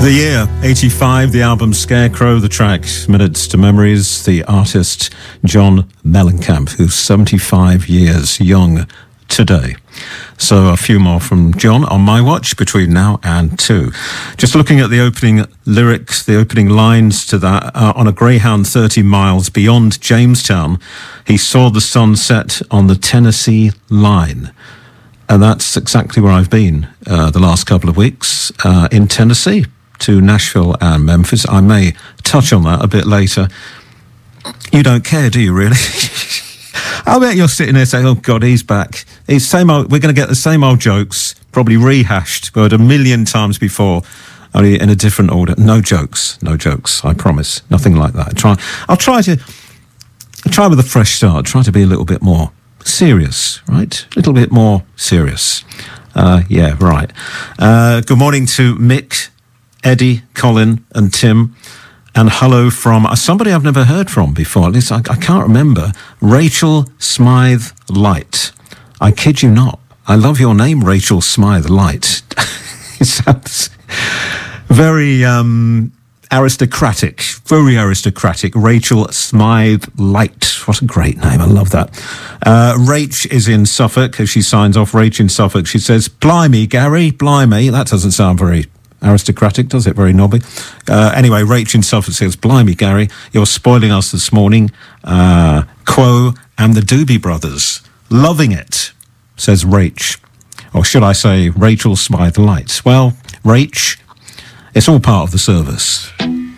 The year, 85, the album Scarecrow, the track Minutes to Memories, the artist John Mellencamp, who's 75 years young today. So a few more from John on my watch between now and 2. Just looking at the opening lyrics, the opening lines to that, on a Greyhound 30 miles beyond Jamestown, he saw the sun set on the Tennessee line. And that's exactly where I've been the last couple of weeks, in Tennessee, to Nashville and Memphis. I may touch on that a bit later. You don't care, do you, really? I bet you're sitting there saying, oh, God, he's back. We're going to get the same old jokes, probably rehashed, but 1,000,000 times before, only in a different order. No jokes, I promise. Nothing like that. I'll try with a fresh start, try to be a little bit more serious, right? A little bit more serious. Yeah, right. Good morning to Mick, Eddie, Colin and Tim. And hello from somebody I've never heard from before. At least I can't remember. Rachel Smythe Light. I kid you not. I love your name, Rachel Smythe Light. It sounds very aristocratic. Very aristocratic. Rachel Smythe Light. What a great name. I love that. Rach is in Suffolk. As she signs off, Rach in Suffolk, she says, blimey, Gary, blimey. That doesn't sound very aristocratic, does it? Very knobby. Anyway, Rach in Suffolk says, blimey, Gary, you're spoiling us this morning. Quo and the Doobie Brothers. Loving it, says Rach. Or should I say Rachel Smythe Light? Well, Rach, it's all part of the service.